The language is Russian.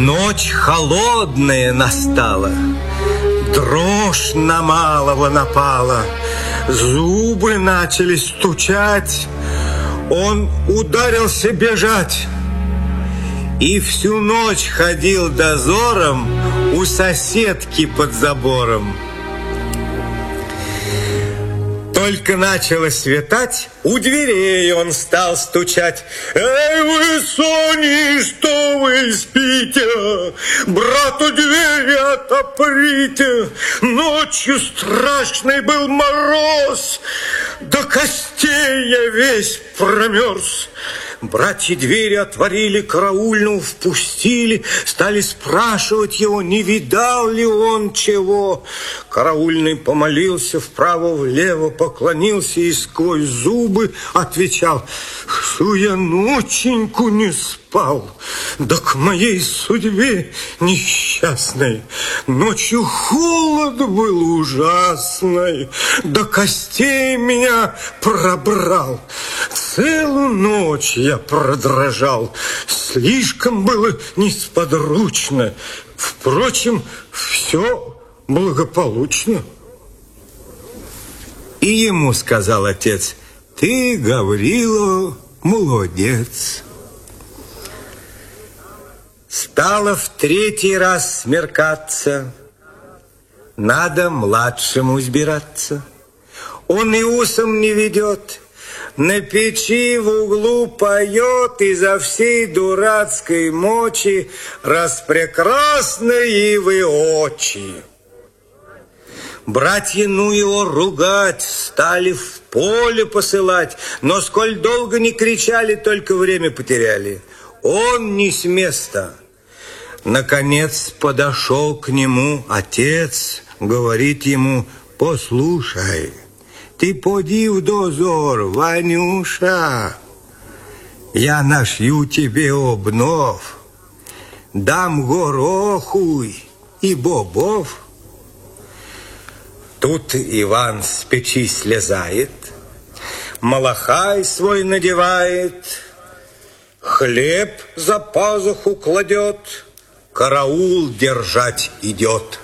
Ночь холодная настала, дрожь на малого напала, зубы начали стучать, он ударился бежать. И всю ночь ходил дозором у соседки под забором. Только начало светать, у дверей он стал стучать. «Эй, вы, Сони, что вы спите? Брату двери отоприте! Ночью страшный был мороз, до костей я весь промерз». Братья двери отворили, караульного впустили, стали спрашивать его, не видал ли он чего. Караульный помолился вправо-влево, поклонился и сквозь зубы отвечал: «Что я ноченьку не спал, да к моей судьбе несчастной. Ночью холод был ужасный, до костей меня пробрал. Целую ночь я продрожал, слишком было несподручно. Впрочем, все благополучно». И ему сказал отец: «Ты, Гаврила, молодец». Стало в третий раз смеркаться, надо младшему избираться. Он и усом не ведет, на печи в углу поет изо всей дурацкой мочи распрекрасные вы очи. Братья, ну его ругать, стали в поле посылать, но сколь долго не кричали, только время потеряли. Он не с места. Наконец подошел к нему отец, говорит ему: «Послушай, ты поди в дозор, Ванюша, я нашью тебе обнов, дам гороху и бобов». Тут Иван с печи слезает, малахай свой надевает, хлеб за пазуху кладет, караул держать идет.